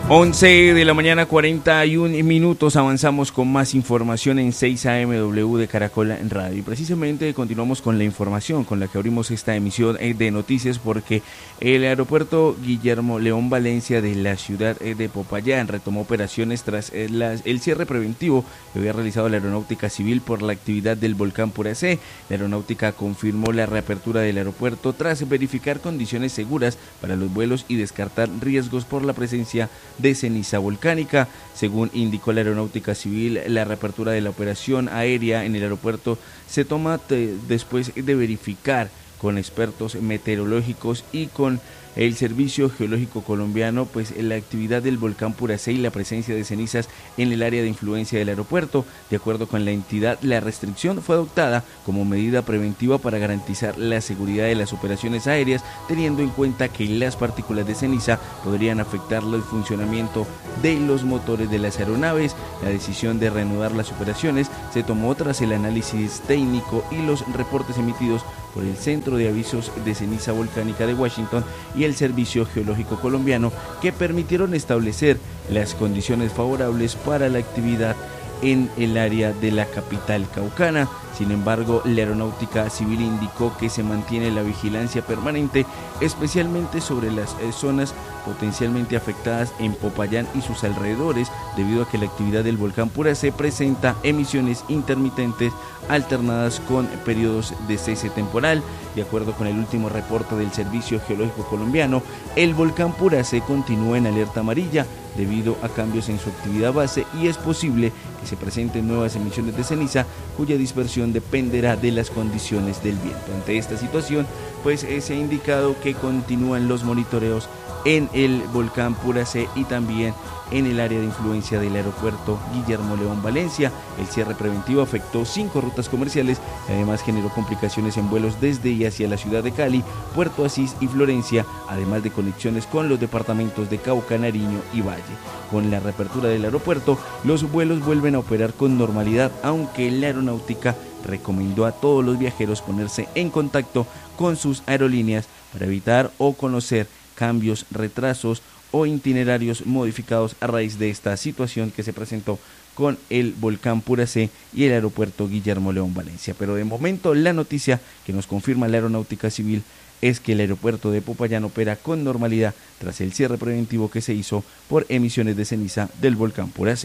11 de la mañana, 41 minutos. Avanzamos con más información en 6 AMW de Caracol en Radio. Y precisamente continuamos con la información con la que abrimos esta emisión de noticias, porque el aeropuerto Guillermo León Valencia de la ciudad de Popayán retomó operaciones tras el cierre preventivo que había realizado la Aeronáutica Civil por la actividad del volcán Puracé. La Aeronáutica confirmó la reapertura del aeropuerto tras verificar condiciones seguras para los vuelos y descartar riesgos por la presencia de ceniza volcánica. Según indicó la Aeronáutica Civil, la reapertura de la operación aérea en el aeropuerto se toma después de verificar con expertos meteorológicos y con el Servicio Geológico Colombiano, pues la actividad del volcán Puracé y la presencia de cenizas en el área de influencia del aeropuerto. De acuerdo con la entidad, la restricción fue adoptada como medida preventiva para garantizar la seguridad de las operaciones aéreas, teniendo en cuenta que las partículas de ceniza podrían afectar el funcionamiento de los motores de las aeronaves. La decisión de reanudar las operaciones se tomó tras el análisis técnico y los reportes emitidos por el Centro de Avisos de Ceniza Volcánica de Washington y el Servicio Geológico Colombiano, que permitieron establecer las condiciones favorables para la actividad en el área de la capital caucana. Sin embargo, la Aeronáutica Civil indicó que se mantiene la vigilancia permanente, especialmente sobre las zonas potencialmente afectadas en Popayán y sus alrededores, debido a que la actividad del volcán Puracé presenta emisiones intermitentes alternadas con periodos de cese temporal. De acuerdo con el último reporte del Servicio Geológico Colombiano, el volcán Puracé continúa en alerta amarilla debido a cambios en su actividad base, y es posible que se presenten nuevas emisiones de ceniza cuya dispersión dependerá de las condiciones del viento. Ante esta situación, pues se ha indicado que continúan los monitoreos en el volcán Puracé y también en el área de influencia del aeropuerto Guillermo León Valencia. El cierre preventivo afectó 5 rutas comerciales y además generó complicaciones en vuelos desde y hacia la ciudad de Cali, Puerto Asís y Florencia, además de conexiones con los departamentos de Cauca, Nariño y Valle. Con la reapertura del aeropuerto, los vuelos vuelven a operar con normalidad, aunque la aeronáutica recomendó a todos los viajeros ponerse en contacto con sus aerolíneas para evitar o conocer cambios, retrasos o itinerarios modificados a raíz de esta situación que se presentó con el volcán Puracé y el aeropuerto Guillermo León Valencia. Pero de momento la noticia que nos confirma la Aeronáutica Civil es que el aeropuerto de Popayán opera con normalidad tras el cierre preventivo que se hizo por emisiones de ceniza del volcán Puracé.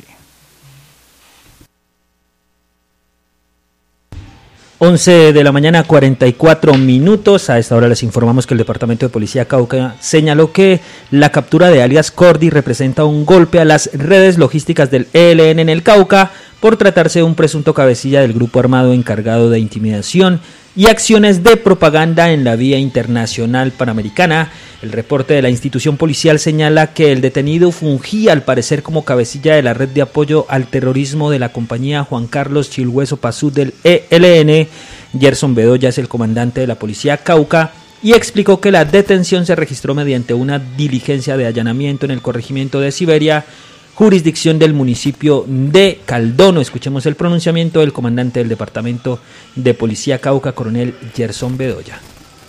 11 de la mañana, 44 minutos. A esta hora les informamos que el Departamento de Policía Cauca señaló que la captura de alias Cordy representa un golpe a las redes logísticas del ELN en el Cauca por tratarse de un presunto cabecilla del grupo armado encargado de intimidación y acciones de propaganda en la vía internacional panamericana. El reporte de la institución policial señala que el detenido fungía al parecer como cabecilla de la red de apoyo al terrorismo de la compañía Juan Carlos Chilhueso Pazú del ELN. Gerson Bedoya es el comandante de la Policía Cauca y explicó que la detención se registró mediante una diligencia de allanamiento en el corregimiento de Siberia, jurisdicción del municipio de Caldono. Escuchemos el pronunciamiento del comandante del Departamento de Policía Cauca, coronel Gerson Bedoya.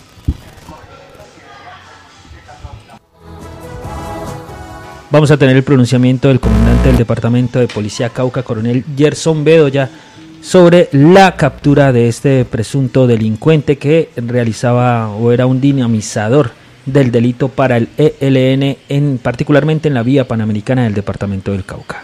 Vamos a tener el pronunciamiento del comandante del Departamento de Policía Cauca, coronel Gerson Bedoya, sobre la captura de este presunto delincuente que realizaba o era un dinamizador del delito para el ELN, particularmente en la vía panamericana del departamento del Cauca.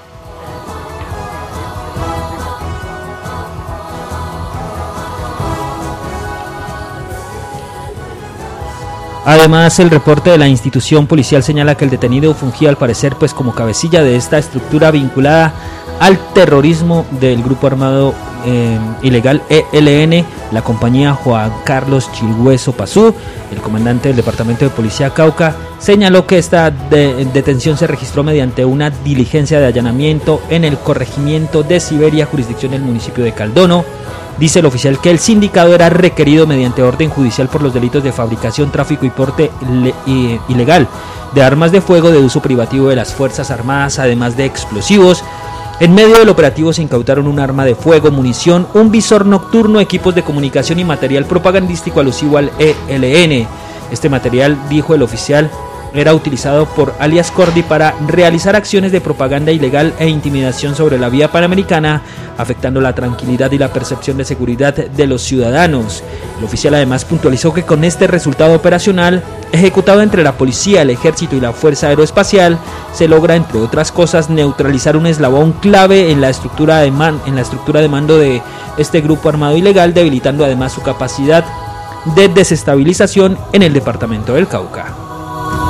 Además, el reporte de la institución policial señala que el detenido fungía al parecer como cabecilla de esta estructura vinculada al terrorismo del grupo armado ilegal ELN, la compañía Juan Carlos Chilhueso Pazú. El comandante del Departamento de Policía Cauca señaló que esta detención se registró mediante una diligencia de allanamiento en el corregimiento de Siberia, jurisdicción del municipio de Caldono. Dice el oficial que el sindicado era requerido mediante orden judicial por los delitos de fabricación, tráfico y porte ilegal de armas de fuego de uso privativo de las Fuerzas Armadas, además de explosivos. En medio del operativo se incautaron un arma de fuego, munición, un visor nocturno, equipos de comunicación y material propagandístico alusivo al ELN. Este material, dijo el oficial, era utilizado por alias Cordy para realizar acciones de propaganda ilegal e intimidación sobre la vía panamericana, afectando la tranquilidad y la percepción de seguridad de los ciudadanos. El oficial además puntualizó que con este resultado operacional, ejecutado entre la policía, el ejército y la fuerza aeroespacial, se logra, entre otras cosas, neutralizar un eslabón clave en la estructura de mando de este grupo armado ilegal, debilitando además su capacidad de desestabilización en el departamento del Cauca.